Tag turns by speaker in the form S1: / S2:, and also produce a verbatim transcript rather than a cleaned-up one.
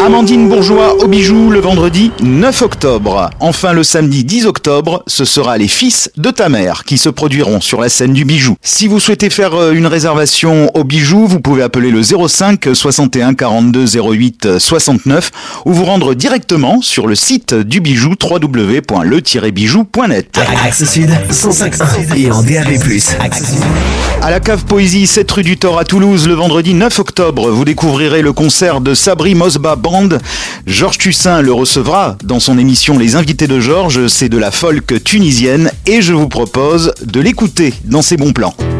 S1: Amandine Bourgeois au Bijou le vendredi neuf octobre. Enfin le samedi dix octobre, ce sera les Fils de ta mère qui se produiront sur la scène du Bijou. Si vous souhaitez faire une réservation au Bijou, vous pouvez appeler le zéro cinq soixante et un quarante-deux zéro huit soixante-neuf ou vous rendre directement sur le site du Bijou w w w point le tiret bijou point net.
S2: Axe Sud cent cinq un et en D A B plus.
S1: À la cave Poésie, sept rue du Thor à Toulouse, le vendredi neuf octobre, vous découvrirez le concert de Sabri Mosba Band. Georges Tussin le recevra dans son émission Les Invités de Georges. C'est de la folk tunisienne et je vous propose de l'écouter dans ses bons plans.